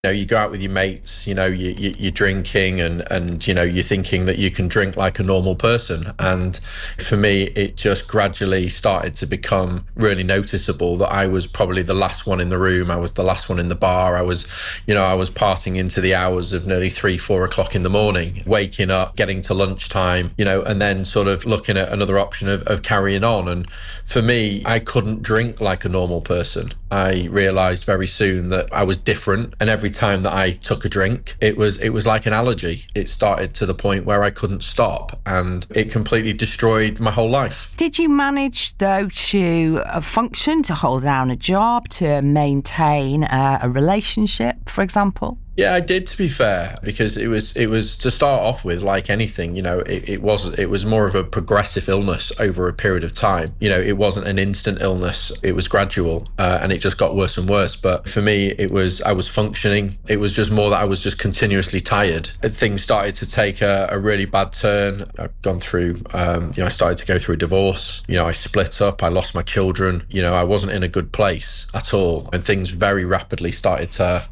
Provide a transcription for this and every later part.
You go out with your mates, you're drinking and you're thinking that you can drink like a normal person. And for me, it just gradually started to become really noticeable that I was probably the last one in the room. I was the last one in the bar. I was passing into the hours of nearly 3-4 o'clock in the morning, waking up, getting to lunchtime, and then sort of looking at another option of carrying on. And for me, I couldn't drink like a normal person. I realized very soon that I was different, and every time that I took a drink, it was like an allergy. It started to the point where I couldn't stop, and it completely destroyed my whole life. Did you manage, though, to function, to hold down a job, to maintain a relationship, for example? Yeah, I did, to be fair, because it was to start off with, like anything, it was more of a progressive illness over a period of time. It wasn't an instant illness. It was gradual, and it just got worse and worse. But for me, I was functioning. It was just more that I was just continuously tired. Things started to take a really bad turn. I've gone through, I started to go through a divorce. I split up. I lost my children. I wasn't in a good place at all. And things very rapidly started to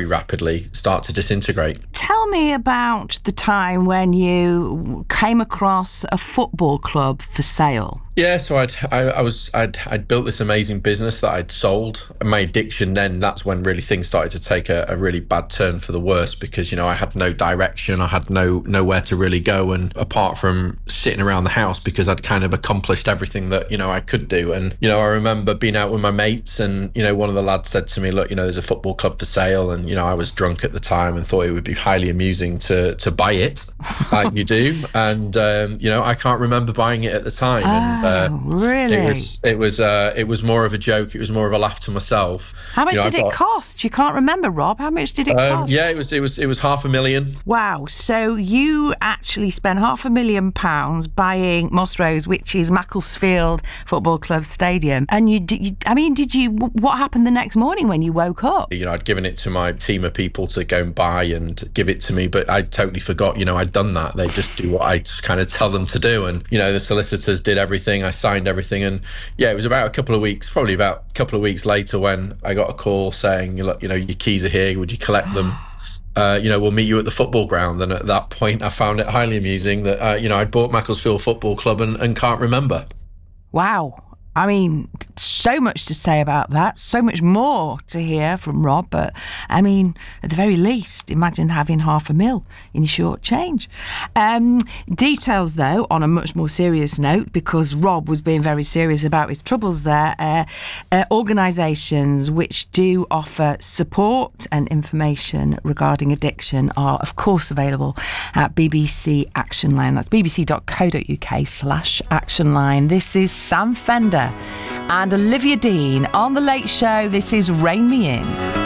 start to disintegrate. Tell me about the time when you came across a football club for sale. Yeah, so I'd built this amazing business that I'd sold. My addiction then, that's when really things started to take a really bad turn for the worse, because, I had no direction. I had nowhere to really go. And apart from sitting around the house, because I'd kind of accomplished everything that, I could do. And, I remember being out with my mates and, one of the lads said to me, look, there's a football club for sale. And, I was drunk at the time and thought it would be highly amusing to buy it, like you do. And, I can't remember buying it at the time. Really? It was more of a joke. It was more of a laugh to myself. How much did it cost? You can't remember, Rob. How much did it cost? Yeah, it was $500,000. Wow. So you actually spent £500,000 buying Moss Rose, which is Macclesfield Football Club Stadium. And what happened the next morning when you woke up? I'd given it to my team of people to go and buy and give it to me, but I totally forgot, I'd done that. They just do what I just kind of tell them to do. And, the solicitors did everything. I signed everything. And yeah, it was about a couple of weeks later when I got a call saying, look, your keys are here. Would you collect them? We'll meet you at the football ground. And at that point, I found it highly amusing that, I'd bought Macclesfield Football Club and can't remember. Wow. I mean, so much to say about that, so much more to hear from Rob, but I mean, at the very least, imagine having $500,000 in short change. Details, though, on a much more serious note, because Rob was being very serious about his troubles there, organisations which do offer support and information regarding addiction are, of course, available at BBC Action Line. That's bbc.co.uk/Action Line. This is Sam Fender and Olivia Dean on The Late Show. This is Rein Me In.